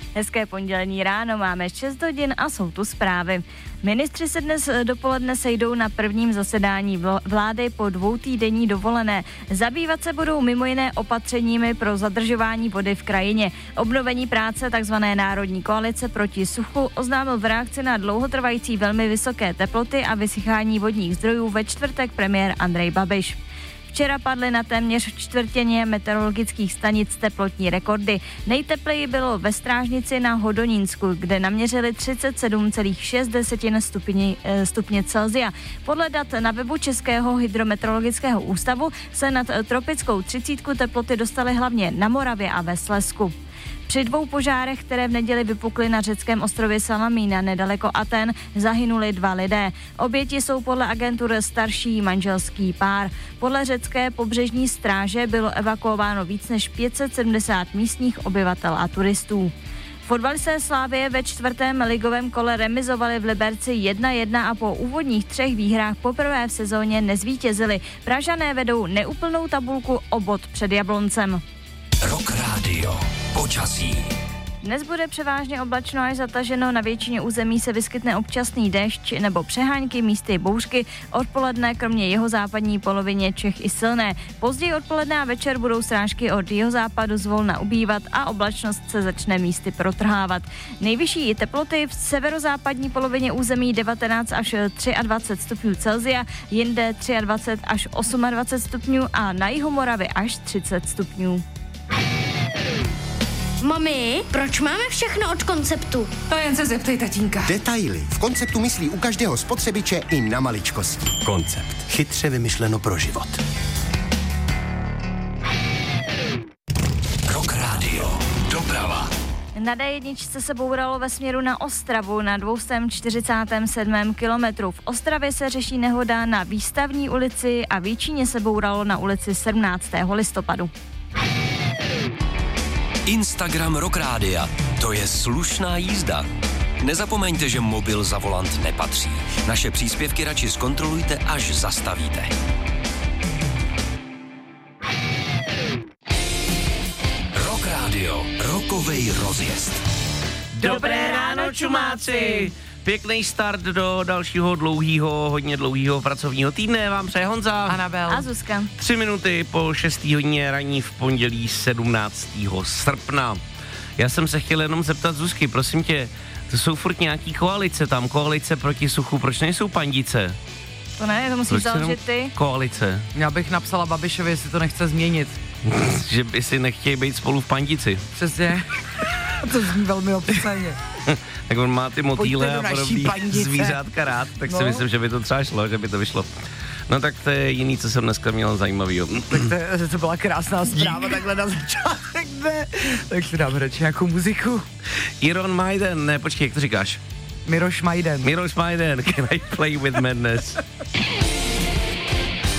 Hezké pondělní ráno, máme 6 hodin a jsou tu zprávy. Ministři se dnes dopoledne sejdou na prvním zasedání vlády po 2týdenní dovolené. Zabývat se budou mimo jiné opatřeními pro zadržování vody v krajině. Obnovení práce tzv. Národní koalice proti suchu oznámil v reakci na dlouhotrvající velmi vysoké teploty a vysychání vodních zdrojů ve čtvrtek premiér Andrej Babiš. Včera padly na téměř čtvrtině meteorologických stanic teplotní rekordy. Nejtepleji bylo ve Strážnici na Hodonínsku, kde naměřili 37,6 stupně Celsia. Podle dat na webu Českého hydrometeorologického ústavu se nad tropickou 30 teploty dostaly hlavně na Moravě a ve Slezsku. Při 2 požárech, které v neděli vypukly na řeckém ostrově Salamína nedaleko Aten, zahynuli 2 lidé. Oběti jsou podle agentur starší manželský pár. Podle řecké pobřežní stráže bylo evakuováno víc než 570 místních obyvatel a turistů. Fotbalisté Slavie ve 4. ligovém kole remizovali v Liberci 1-1 a po úvodních 3 výhrách poprvé v sezóně nezvítězili. Pražané vedou neúplnou tabulku o bod před Jabloncem. Rock Radio. Počasí. Dnes bude převážně oblačno až zataženo, na většině území se vyskytne občasný déšť nebo přehánky, místy bouřky, odpoledne kromě jihozápadní polovině Čech i silné. Později odpoledne a večer budou srážky od jihozápadu zvolna ubývat a oblačnost se začne místy protrhávat. Nejvyšší teploty v severozápadní polovině území 19 až 23 stupňů Celsia, jinde 23 až 28 stupňů a na jihu Moravy až 30 stupňů. Mami, proč máme všechno od Konceptu? To jen se zeptej tatínka. Detaily. V Konceptu myslí u každého spotřebiče i na maličkosti. Koncept. Chytře vymyšleno pro život. Rock Radio. Doprava. Na D1 se bouralo ve směru na Ostravu na 247. kilometru. V Ostravě se řeší nehoda na Výstavní ulici a v Jíčíně se bouralo na ulici 17. listopadu. Instagram Rock Rádia. To je slušná jízda. Nezapomeňte, že mobil za volant nepatří. Naše příspěvky radši zkontrolujte, až zastavíte. Rock Radio. Rokovej rozjezd. Dobré ráno, čumáci! Pěkný start do dalšího hodně dlouhého pracovního týdne vám přeje Honza, Anabel a Zuzka. 3 minuty po 6. hodině ranní v pondělí 17. srpna. Já jsem se chtěl jenom zeptat Zuzky, prosím tě, to jsou furt nějaký koalice proti suchu, proč nejsou pandice? To ne, to musíš založit ty. Koalice. Já bych napsala Babišovi, jestli to nechce změnit. Že by si nechtějí být spolu v pandici. Přesně. To zní velmi opisaně. Tak on má ty motýle a podobný pandice. Zvířátka rád, tak si myslím, že by to třeba šlo, že by to vyšlo. No tak to je jiný, co jsem dneska měl zajímavýho. Tak to byla krásná zpráva takhle na začátek, ne? Tak si dáme radši nějakou muziku. Iron Maiden, ne, počkej, jak to říkáš? Miroš Majden. Can I play with madness?